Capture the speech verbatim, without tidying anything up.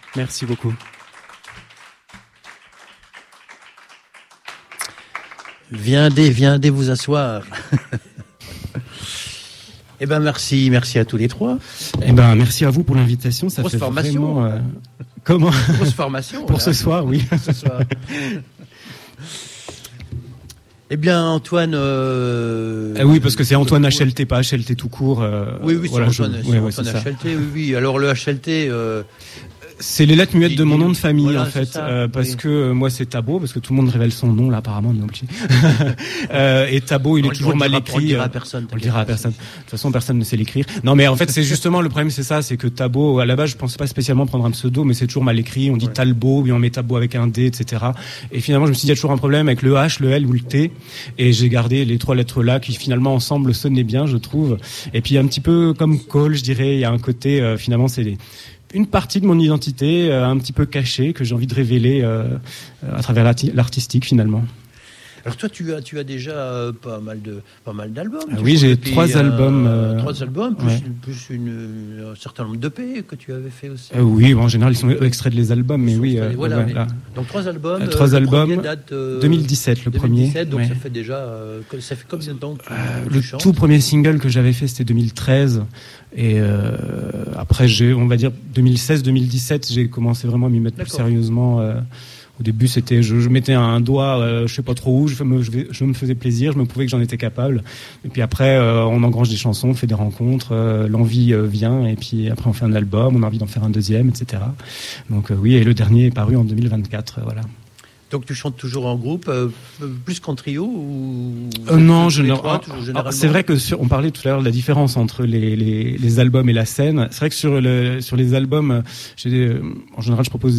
Merci beaucoup. Viendez, viendez vous asseoir. Eh ben merci, merci à tous les trois. Eh ben merci à vous pour l'invitation. Ça Grosse fait formation. Vraiment, euh... Comment Grosse formation. Pour là. ce soir, oui. ce soir. Eh bien, Antoine. Euh... Ah oui, parce que c'est Antoine H L T, pas H L T tout court. Euh... Oui, oui, c'est voilà, Antoine, je... c'est ouais, Antoine ouais, c'est H L T. Oui, oui. Alors le H L T. Euh... C'est les lettres muettes de mon nom de famille, voilà, en fait, ça, euh, parce oui. que euh, moi c'est Thabo, parce que tout le monde révèle son nom là apparemment, on est obligé. euh, et Thabo, il on, est toujours mal dira, écrit. On le dira à personne. On le dira à personne. De toute façon, personne ne sait l'écrire. Non, mais en fait, c'est justement le problème, c'est ça, c'est que Thabo, à la base, je pensais pas spécialement prendre un pseudo, mais c'est toujours mal écrit. On dit ouais. Talbot, puis on met Thabo avec un D, et cetera. Et finalement, je me suis dit, il y a toujours un problème avec le H, le L ou le T, et j'ai gardé les trois lettres là qui finalement ensemble sonnaient bien, je trouve. Et puis un petit peu comme Cole, je dirais, il y a un côté euh, finalement, c'est des une partie de mon identité euh, un petit peu cachée que j'ai envie de révéler euh, à travers l'arti- l'artistique finalement. Alors toi, tu as, tu as déjà euh, pas mal de, pas mal d'albums. Ah oui, j'ai depuis, trois euh, albums. Euh, trois albums, plus, ouais. plus une, un certain nombre d'E P que tu avais fait aussi. Euh, oui, bon, en général, ils sont extraits de les albums, mais oui. Euh, voilà, voilà. Mais, donc trois albums. Euh, trois euh, albums. Le premier date euh, deux mille dix-sept, le deux mille dix-sept, premier. donc ouais. ça fait déjà, euh, ça fait combien de temps que tu, euh, tu Le chantes tout premier single que j'avais fait, c'était deux mille treize. Et euh, après, j'ai, on va dire, deux mille seize, deux mille dix-sept, j'ai commencé vraiment à m'y mettre D'accord. plus sérieusement. Euh, Au début, c'était, je, je mettais un doigt, euh, je sais pas trop où, je me, je, je me faisais plaisir, je me prouvais que j'en étais capable. Et puis après, euh, on engrange des chansons, on fait des rencontres, euh, l'envie euh, vient, et puis après on fait un album, on a envie d'en faire un deuxième, et cetera. Donc euh, oui, et le dernier est paru en deux mille vingt-quatre, euh, voilà. Donc tu chantes toujours en groupe, euh, plus qu'en trio ou euh, Non, je ne. trois, ah, c'est vrai que sur, on parlait tout à l'heure de la différence entre les, les, les albums et la scène. C'est vrai que sur le, sur les albums, j'ai, en général, je propose